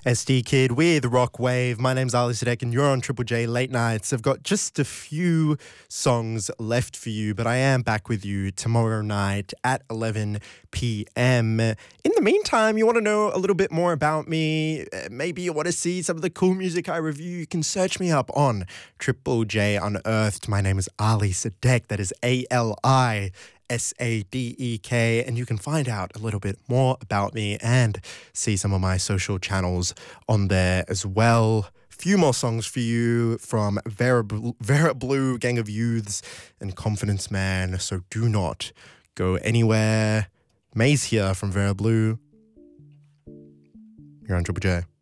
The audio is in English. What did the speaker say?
SD Kid with Rock Wave. My name's Ali Sadek and you're on Triple J Late Nights. I've got just a few songs left for you, but I am back with you tomorrow night at 11 p.m. In the meantime, you want to know a little bit more about me, maybe you want to see some of the cool music I review, you can search me up on Triple J Unearthed. My name is Ali Sadek, that is ALI Sadek, and you can find out a little bit more about me and see some of my social channels on there as well. Few more songs for you from Vera Blue, Gang of Youths, and Confidence Man, so do not go anywhere. Maze here from Vera Blue. You're on Triple J.